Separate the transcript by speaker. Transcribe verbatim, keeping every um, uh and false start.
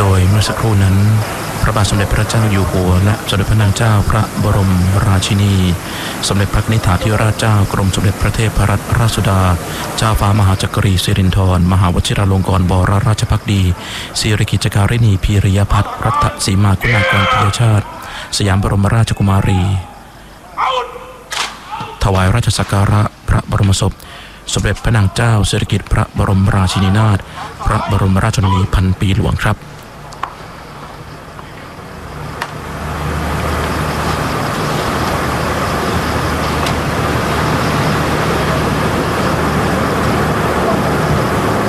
Speaker 1: ยเมื่อสักครู่นั้นพระบาทสมเด็จพระเจ้าอยู่หัวและสมเด็จพระนางเจ้าพระบรมราชินีสมเด็จพระนิธิธิราชเจ้ากรมสมเด็จพระเทพรัตนราชสุดาเจ้าฟ้ามหาจักรีสิรินธรมหาวชิราลงกรณ์บรราชภักดีสิริกิจการิณีพีริยพัฒน์รัตนสีมาคุณากรปิยชาติสยามบรมราชกุมารีถวายราชสักการะพระบรมศพสมเด็จพระนางเจ้าสิริกิติ์พระบรมราชินีนาถพระบรมราชชนนีพันปีหลวงครับ